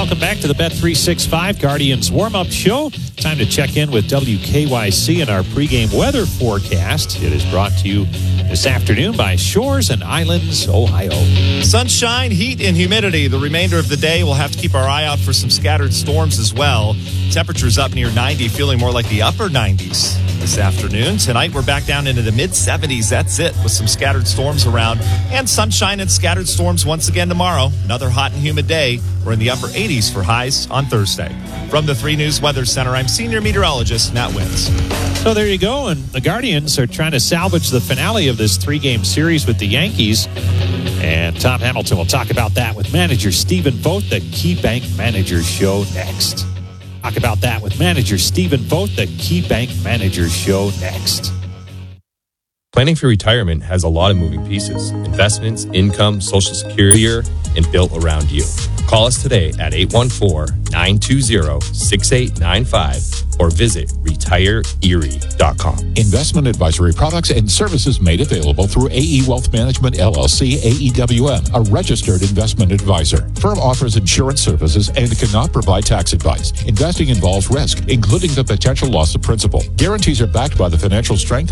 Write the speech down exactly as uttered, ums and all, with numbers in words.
Welcome back to the Bet three sixty-five Guardians warm-up show. Time to check in with W K Y C and our pregame weather forecast. It is brought to you this afternoon by Shores and Islands, Ohio. Sunshine, heat, and humidity. The remainder of the day, we'll have to keep our eye out for some scattered storms as well. Temperatures up near ninety, feeling more like the upper nineties this afternoon. Tonight, we're back down into the mid-seventies. That's it, with some scattered storms around. And sunshine and scattered storms once again tomorrow. Another hot and humid day. We're in the upper eighties for highs on Thursday. From the three News Weather Center, I'm senior meteorologist Matt Wins. So there you go, and the Guardians are trying to salvage the finale of this three-game series with the Yankees. And Tom Hamilton will talk about that with manager Stephen Vogt, the KeyBank Manager Show next. Talk about that with manager Stephen Vogt, the KeyBank Manager Show next. Planning for retirement has a lot of moving pieces. Investments, income, Social Security, and built around you. Call us today at eight one four, nine two zero, six eight nine five or visit retire erie dot com. Investment advisory products and services made available through A E Wealth Management, L L C, A E W M, a registered investment advisor. Firm offers insurance services and cannot provide tax advice. Investing involves risk, including the potential loss of principal. Guarantees are backed by the financial strength